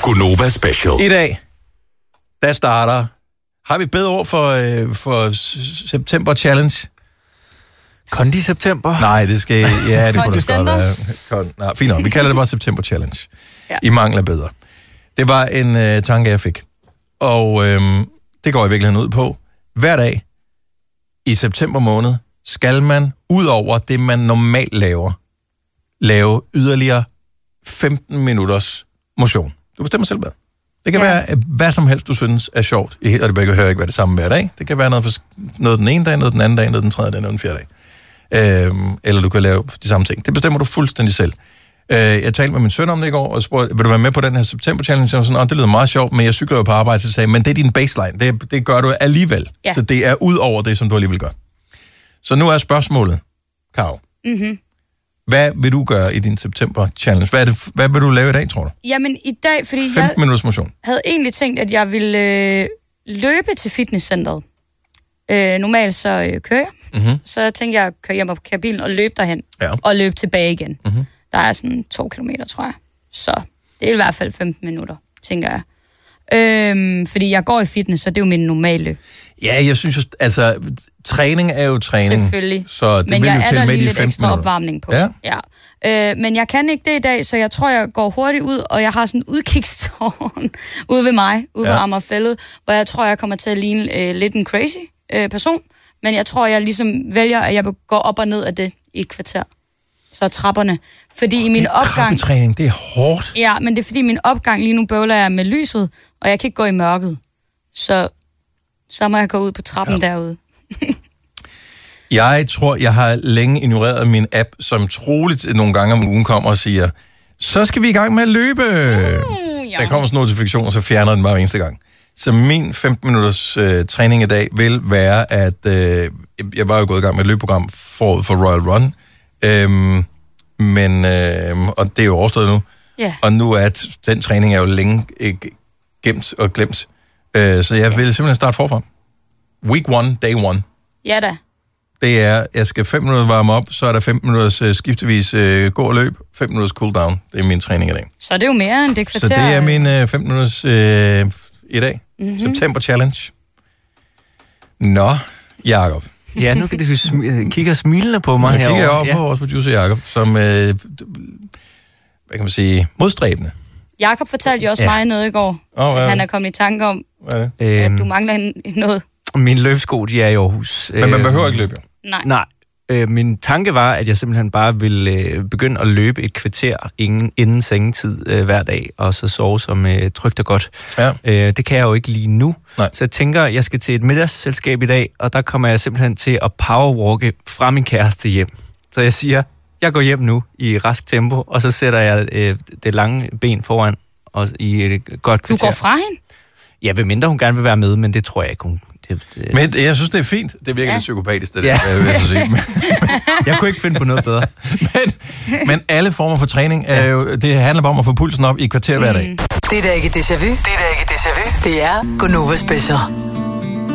Gonova Special. I dag, der starter... Har vi et bedre ord for September Challenge? Kondi-september? Nej, det skal... Ja, det kunne da godt være. Nej, fint nok. Vi kalder det bare September Challenge. Ja. I mangel af bedre. Det var en tanke, jeg fik. Og det går i virkeligheden ud på. Hver dag i september måned skal man, ud over det, man normalt laver, lave yderligere 15 minutters motion. Du bestemmer selv hvad. Det kan være hvad som helst, du synes er sjovt. Og det behøver ikke være det samme hver dag. Det kan være noget den ene dag, noget den anden dag, noget den tredje dag, noget den fjerde dag. Eller du kan lave de samme ting. Det bestemmer du fuldstændig selv. Jeg talte med min søn om det i går, og spurgte, vil du være med på den her September Challenge? Og sådan, det lyder meget sjovt, men jeg cykler jo på arbejde, så sagde men det er din baseline. Det gør du alligevel. Ja. Så det er ud over det, som du alligevel gør. Så nu er spørgsmålet, Karo. Mm-hmm. Hvad vil du gøre i din September Challenge? Hvad vil du lave i dag, tror du? Jamen, i dag, fordi 15 minutters motion. Havde egentlig tænkt, at jeg ville løbe til fitnesscenteret. Normalt så kører jeg. Mm-hmm. Så tænkte jeg at køre hjem og parkere bilen og løbe derhen. Ja. Og løbe tilbage igen. Mm-hmm. Der er sådan 2 kilometer, tror jeg. Så det er i hvert fald 15 minutter, tænker jeg. Fordi jeg går i fitness, så det er jo min normale. Ja, jeg synes jo, altså, træning er jo træning. Selvfølgelig. Så det men vil jeg jo er til der med lige de lidt 15 ekstra minutter. opvarmning på. Ja. Men jeg kan ikke det i dag, så jeg tror, jeg går hurtigt ud, og jeg har sådan en udkigstårn ude ved mig, ude ved Amagerfælled, hvor jeg tror, jeg kommer til at ligne lidt en crazy person. Men jeg tror, jeg ligesom vælger, at jeg går op og ned af det i et kvarter. Så trapperne. Fordi i min opgang... Trappetræning, det er hårdt. Ja, men det er fordi min opgang lige nu bøvler jeg med lyset, og jeg kan ikke gå i mørket. Så må jeg gå ud på trappen derude. Jeg tror, jeg har længe ignoreret min app, som troligt nogle gange om ugen kommer og siger, så skal vi i gang med at løbe. Der kommer sådan en notifikation, og så fjerner den bare eneste gang. Så min 15 minutters træning i dag vil være, at jeg var jo gået i gang med et løbeprogram forud for Royal Run. Og det er jo overstået nu. Yeah. Og nu er den træning er jo længe gemt og glemt. Så jeg vil simpelthen starte forfra. Week 1, day 1. Ja da. Det er, jeg skal 5 minutter varme op, så er der 15 minutters skiftevis gå og løb, 5 minutters cool down. Det er min træning i dag. Så det er jo mere end det kvarter. Så det er min 5 minutters i dag. Mm-hmm. September Challenge. Nå, Jakob. Ja, nu kan du kigge smilende på mig herovre. Jeg kigger op på vores producer Jakob, som, hvad kan man sige, modstræbende. Jakob fortalte jo også mig noget i går. Han er kommet i tanke om, at du mangler noget. Mine løbsko, de er i Aarhus. Men man behøver ikke løbe. Nej. Min tanke var, at jeg simpelthen bare ville begynde at løbe et kvarter inden sengetid hver dag, og så sove som trygt og godt. Ja. Det kan jeg jo ikke lige nu. Nej. Så jeg tænker, jeg skal til et middagsselskab i dag, og der kommer jeg simpelthen til at powerwalke fra min kæreste hjem. Så jeg siger, jeg går hjem nu i rask tempo, og så sætter jeg det lange ben foran og i et godt kvarter. Du går fra hende? Ja, ved mindre hun gerne vil være med, men det tror jeg ikke, hun... Men jeg synes, det er fint. Det virker lidt psykopatisk, det der, vil jeg så sige. Jeg kunne ikke finde på noget bedre. men alle former for træning, er jo, det handler bare om at få pulsen op i et kvarter hver dag. Det er da ikke déjà vu. Det er Gonova Special.